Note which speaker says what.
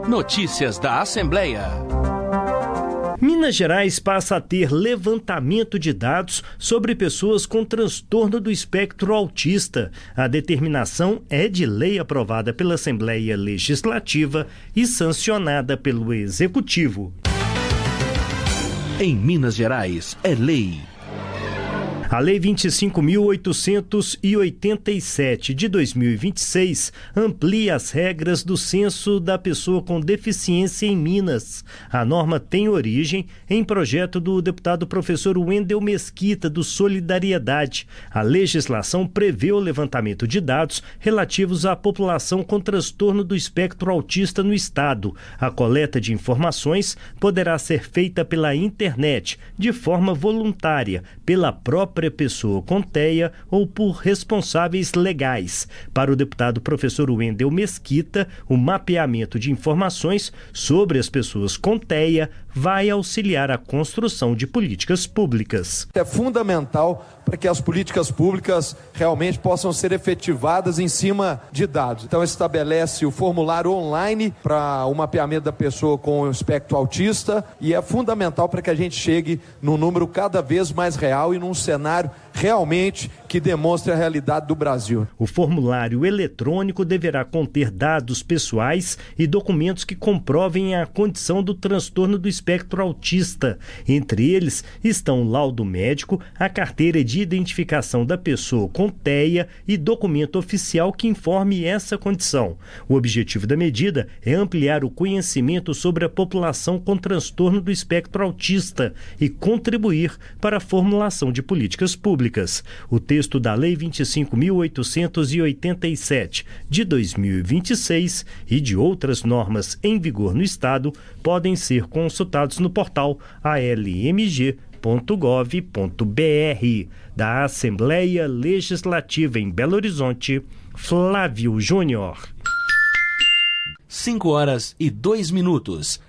Speaker 1: Notícias da Assembleia.
Speaker 2: Minas Gerais passa a ter levantamento de dados sobre pessoas com transtorno do espectro autista. A determinação é de lei aprovada pela Assembleia Legislativa e sancionada pelo Executivo.
Speaker 1: Em Minas Gerais, é lei.
Speaker 2: A Lei 25.887 de 2026 amplia as regras do Censo da Pessoa com Deficiência em Minas. A norma tem origem em projeto do deputado professor Wendel Mesquita, do Solidariedade. A legislação prevê o levantamento de dados relativos à população com transtorno do espectro autista no estado. A coleta de informações poderá ser feita pela internet, de forma voluntária, pela própria pessoa com TEA ou por responsáveis legais. Para o deputado professor Wendel Mesquita, o mapeamento de informações sobre as pessoas com TEA vai auxiliar a construção de políticas públicas.
Speaker 3: É fundamental para que as políticas públicas realmente possam ser efetivadas em cima de dados. Então estabelece o formulário online para o mapeamento da pessoa com o espectro autista e é fundamental para que a gente chegue num número cada vez mais real e num cenário realmente que demonstre a realidade do Brasil.
Speaker 2: O formulário eletrônico deverá conter dados pessoais e documentos que comprovem a condição do transtorno do espectro autista. Entre eles estão o laudo médico, a carteira de identificação da pessoa com TEA e documento oficial que informe essa condição. O objetivo da medida é ampliar o conhecimento sobre a população com transtorno do espectro autista e contribuir para a formulação de políticas públicas. O texto da Lei 25.887 de 2026 e de outras normas em vigor no Estado podem ser consultados no portal almg.gov.br. Da Assembleia Legislativa em Belo Horizonte, Flávio Júnior.
Speaker 1: 5 horas e 2 minutos.